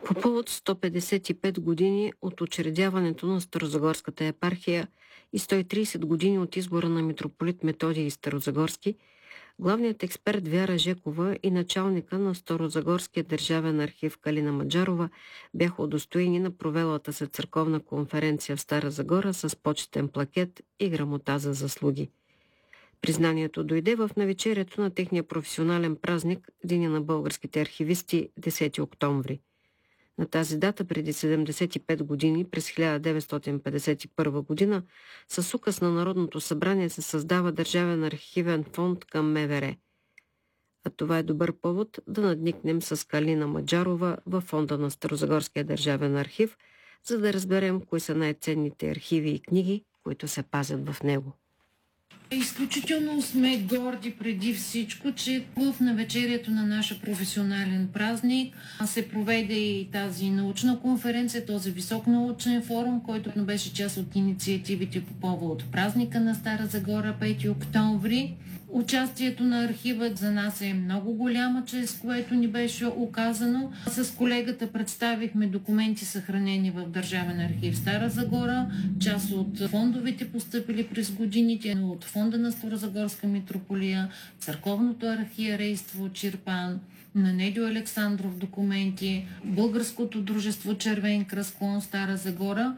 По повод 155 години от учредяването на Старозагорската епархия и 130 години от избора на митрополит Методий Старозагорски, главният експерт Вяра Жекова и началника на Старозагорския държавен архив Калина Маджарова бяха удостоени на провелата се църковна конференция в Стара Загора с почетен плакет и грамота за заслуги. Признанието дойде в навечерието на техния професионален празник, Деня на българските архивисти, 10 октомври. На тази дата преди 75 години, през 1951 година, с указ на Народното събрание се създава Държавен архивен фонд към МВР. А това е добър повод да надникнем с Калина Маджарова във фонда на Старозагорския държавен архив, за да разберем кои са най-ценните архиви и книги, които се пазят в него. Изключително сме горди преди всичко, че в навечерието на нашия професионален празник се проведе и тази научна конференция, този висок научен форум, който беше част от инициативите по повод празника на Стара Загора, 5 октомври. Участието на архива за нас е много голяма чест, което ни беше оказано. С колегата представихме документи, съхранени в Държавен архив Стара Загора, част от фондовете, постъпили през годините, от фонда на Старозагорска митрополия, църковното архиерейство Чирпан, на Недю Александров документи, Българското дружество Червен кръст клон Стара Загора.